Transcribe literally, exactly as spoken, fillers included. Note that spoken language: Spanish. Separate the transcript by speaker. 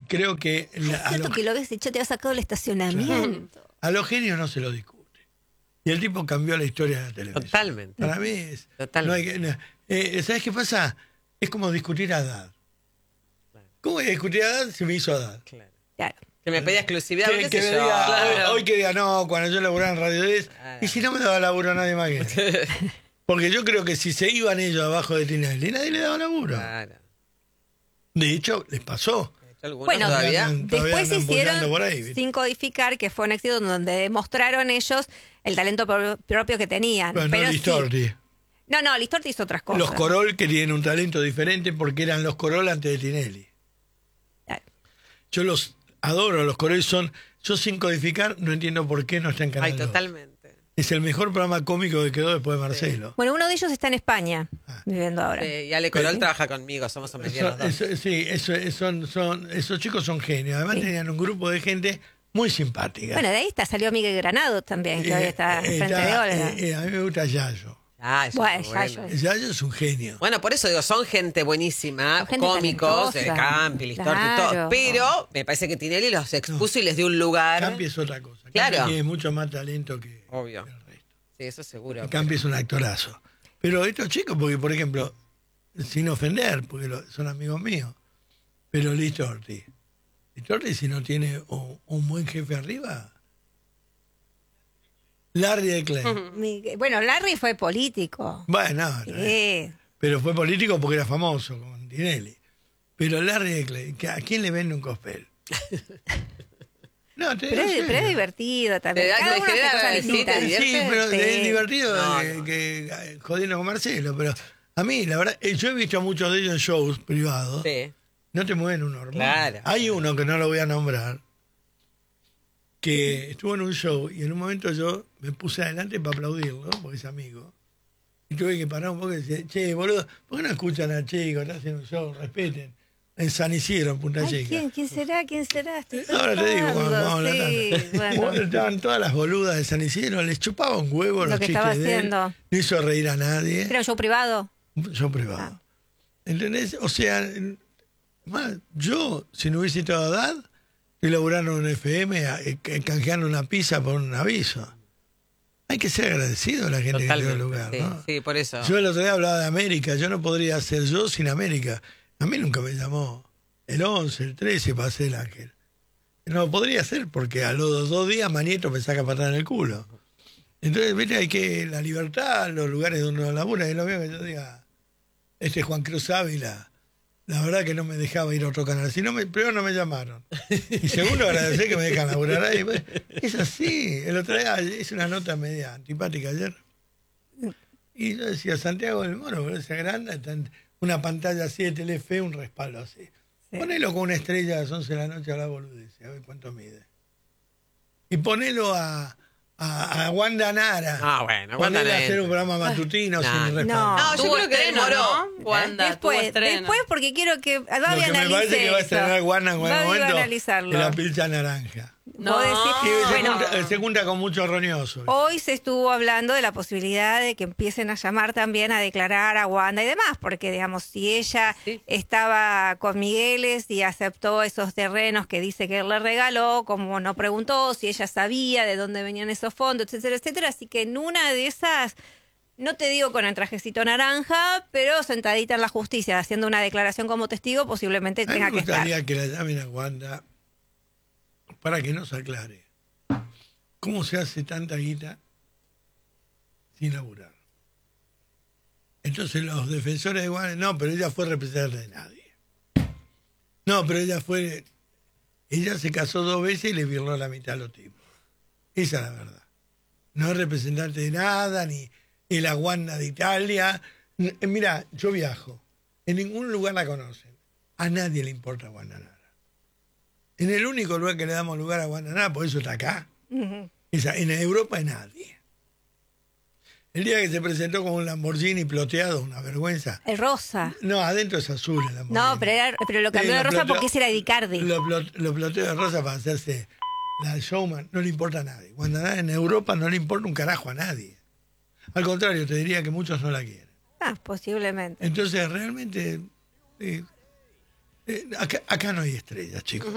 Speaker 1: creo que...
Speaker 2: Es
Speaker 1: a
Speaker 2: cierto
Speaker 1: los,
Speaker 2: que lo habías hecho, te habías sacado el estacionamiento.
Speaker 1: a los genios no se lo discute. Y el tipo cambió la historia de la televisión.
Speaker 3: Totalmente.
Speaker 1: Para mí es...
Speaker 3: Totalmente.
Speaker 1: No hay que, no, eh, ¿sabes qué pasa? Es como discutir a Haddad. ¿Cómo voy a discutir a Haddad si me hizo Haddad?
Speaker 3: Claro.
Speaker 2: Claro.
Speaker 3: Que me pedía exclusividad,
Speaker 1: Que,
Speaker 3: qué
Speaker 1: que
Speaker 3: sé
Speaker 1: me
Speaker 3: yo.
Speaker 1: diga,
Speaker 3: Claro.
Speaker 1: hoy que diga, no, cuando yo laburaba en Radio diez,
Speaker 3: Claro.
Speaker 1: y si no me daba laburo a nadie más que... Porque yo creo que si se iban ellos abajo de Tinelli, nadie le daba laburo.
Speaker 3: Claro.
Speaker 1: De hecho, les pasó.
Speaker 3: ¿Algunos
Speaker 2: Bueno,
Speaker 3: todavía?
Speaker 1: Andan- todavía
Speaker 2: Después
Speaker 1: andan
Speaker 2: hicieron
Speaker 1: buceando por ahí, ¿viste?
Speaker 2: Sin Codificar, que fue un éxito donde demostraron ellos el talento pro- propio que tenían.
Speaker 1: Bueno,
Speaker 2: Pero
Speaker 1: no
Speaker 2: sí.
Speaker 1: Listorti.
Speaker 2: No, no, Listorti hizo otras cosas.
Speaker 1: Los Corol que tienen un talento diferente porque eran los Corol antes de Tinelli.
Speaker 2: Claro.
Speaker 1: Yo los adoro, los Corol son... Yo Sin Codificar no entiendo por qué no está en Canal
Speaker 3: Ay,
Speaker 1: dos.
Speaker 3: totalmente.
Speaker 1: Es el mejor programa cómico que quedó después de Marcelo.
Speaker 2: Bueno, uno de ellos está en España,
Speaker 1: Ah.
Speaker 2: viviendo ahora.
Speaker 3: Sí, y Ale Corol trabaja conmigo, somos amigos los
Speaker 1: Eso-
Speaker 3: dos.
Speaker 1: eso- sí, eso, son, son, esos chicos son genios. Además
Speaker 2: Sí.
Speaker 1: tenían un grupo de gente muy simpática.
Speaker 2: Bueno, de ahí está, salió Miguel Granado también, que
Speaker 1: Eh,
Speaker 2: hoy está
Speaker 1: eh,
Speaker 2: frente de
Speaker 1: está,
Speaker 2: Olga.
Speaker 1: eh, eh, a mí me gusta Yayo.
Speaker 3: Ah, eso
Speaker 2: Bueno,
Speaker 3: es
Speaker 2: ya,
Speaker 3: bueno.
Speaker 2: yo-
Speaker 1: Yayo es un genio.
Speaker 3: Bueno, por eso digo, son gente buenísima,
Speaker 2: Son gente
Speaker 3: cómicos,
Speaker 2: talentosa.
Speaker 3: eh, Campi, Listorti,
Speaker 2: Claro.
Speaker 3: todo. Pero me parece que Tinelli los expuso y les dio un lugar.
Speaker 1: Campi es otra cosa. Campi
Speaker 3: Claro.
Speaker 1: tiene mucho más talento que,
Speaker 3: Obvio.
Speaker 1: que el resto.
Speaker 3: Sí, eso seguro.
Speaker 1: Campi es un actorazo. Pero estos chicos, porque por ejemplo, sin ofender, porque lo- son amigos míos, pero Listorti. Listorti si no tiene un, un buen jefe arriba... Larry de Clay.
Speaker 2: Miguel- Bueno, Larry fue político.
Speaker 1: Bueno, no,
Speaker 2: Sí.
Speaker 1: pero fue político porque era famoso, con Tinelli. Pero Larry de Clay, ¿que ¿a quién le vende un cospel? No, te
Speaker 2: Pero,
Speaker 1: digo
Speaker 2: es,
Speaker 1: serio.
Speaker 2: pero es divertido también.
Speaker 3: Te da-
Speaker 2: Cada
Speaker 3: te
Speaker 2: uno hace
Speaker 3: genera-
Speaker 2: cosas
Speaker 3: sí, te
Speaker 2: distintas.
Speaker 3: divierte.
Speaker 1: Sí, pero
Speaker 2: Sí.
Speaker 1: es divertido
Speaker 3: No,
Speaker 1: que,
Speaker 3: no.
Speaker 1: que- que- jodiendo con Marcelo. Pero a mí, la verdad, eh, yo he visto a muchos de ellos en shows privados.
Speaker 3: Sí.
Speaker 1: No te mueven un hormón.
Speaker 3: Claro.
Speaker 1: Hay uno que no lo voy a nombrar, que estuvo en un show y en un momento yo me puse adelante para aplaudirlo, porque es amigo. Y tuve que parar un poco y decir, che, boludo, ¿por qué no escuchan a chicos? Están haciendo un show, respeten. En San Isidro, en Punta
Speaker 2: Ay,
Speaker 1: Chica.
Speaker 2: ¿quién, ¿Quién será? ¿Quién será? Estoy
Speaker 1: Ahora te digo, cuando vamos a hablar
Speaker 2: sí,
Speaker 1: tanto.
Speaker 2: bueno.
Speaker 1: Estaban todas las boludas de San Isidro, les chupaba un huevo
Speaker 2: Lo
Speaker 1: los
Speaker 2: que
Speaker 1: chistes
Speaker 2: estaba
Speaker 1: de él,
Speaker 2: haciendo.
Speaker 1: no hizo reír a nadie.
Speaker 2: ¿Era un show privado?
Speaker 1: Yo privado. ¿Entendés? O sea, en- más, yo, si no hubiese estado a Haddad, estoy laburando en un F M, a- eh, canjeando una pizza por un aviso. Hay que ser agradecido a la gente que te dio el
Speaker 3: Totalmente.
Speaker 1: lugar,
Speaker 3: Sí,
Speaker 1: ¿no?
Speaker 3: sí, por eso.
Speaker 1: Yo el otro día hablaba de América, yo no podría ser yo sin América. A mí nunca me llamó el once, el trece para ser el ángel. No podría ser porque a los dos días Manieto me saca patada en el culo. Entonces, viste, hay que la libertad, los lugares donde uno labura, es lo mismo que yo diga, este Juan Cruz Ávila, la verdad que no me dejaba ir a otro canal. Si no me, primero no me llamaron. Y segundo agradecer que me dejan laburar ahí. Es así. El otro día hice una nota media antipática ayer. Y yo decía, Santiago del Moro, boludo, se agranda, está en una pantalla así de Telefe, un respaldo así.
Speaker 2: Sí.
Speaker 1: Ponelo con una estrella a las once de la noche a la boludez, a ver cuánto mide. Y ponelo a, a, a Wanda Nara.
Speaker 3: Ah, bueno,
Speaker 1: Ponelo
Speaker 3: Wanda
Speaker 1: a hacer
Speaker 3: entra.
Speaker 1: un programa matutino
Speaker 3: No,
Speaker 1: sin respaldo.
Speaker 2: no.
Speaker 3: No, yo
Speaker 4: Tuvo
Speaker 3: creo que
Speaker 4: estreno,
Speaker 3: demoró.
Speaker 4: ¿no? Wanda, tuvo
Speaker 2: Después,
Speaker 4: estreno.
Speaker 2: después porque quiero que Babi
Speaker 1: Lo que me
Speaker 2: analice
Speaker 1: parece que va a
Speaker 2: esto.
Speaker 1: estrenar Wanda en buen
Speaker 2: Babi va a
Speaker 1: momento
Speaker 2: analizarlo.
Speaker 1: es la pilcha naranja.
Speaker 4: No.
Speaker 2: Vos decís-
Speaker 1: Y se,
Speaker 2: bueno,
Speaker 1: junta, se junta con mucho roñoso.
Speaker 2: hoy se estuvo hablando de la posibilidad de que empiecen a llamar también a declarar a Wanda y demás, porque digamos, si ella
Speaker 3: Sí.
Speaker 2: estaba con Migueles y aceptó esos terrenos que dice que él le regaló, como no preguntó si ella sabía de dónde venían esos fondos, etcétera, etcétera, así que en una de esas, no te digo con el trajecito naranja, pero sentadita en la justicia, haciendo una declaración como testigo, posiblemente
Speaker 1: A mí
Speaker 2: tenga
Speaker 1: me
Speaker 2: que estar.
Speaker 1: gustaría que la llamen a Wanda para que nos aclare cómo se hace tanta guita sin laburar. Entonces los defensores de Wanda, no, pero ella fue representante de nadie. No, pero ella fue, ella se casó dos veces y le virló la mitad a los tipos. Esa es la verdad. No es representante de nada, ni ni la Wanda de Italia. N- Mira, yo viajo. En ningún lugar la conocen. A nadie le importa Wanda Nara. En el único lugar que le damos lugar a Wanda Nara, por eso está acá,
Speaker 2: Ujú.
Speaker 1: esa, en Europa es nadie. El día que se presentó con un Lamborghini ploteado, una vergüenza.
Speaker 2: El rosa.
Speaker 1: No, adentro es azul el Lamborghini.
Speaker 2: No, pero, era- pero lo cambió
Speaker 1: Sí,
Speaker 2: de
Speaker 1: lo
Speaker 2: rosa
Speaker 1: ploteo-
Speaker 2: porque ese era de Icardi.
Speaker 1: Lo, plot- lo ploteo de rosa para hacerse la showman. No le importa a nadie. Wanda Nara en Europa no le importa un carajo a nadie. Al contrario, te diría que muchos no la quieren.
Speaker 2: Ah, posiblemente.
Speaker 1: Entonces, realmente, eh, eh, acá, acá no hay estrellas, chicos.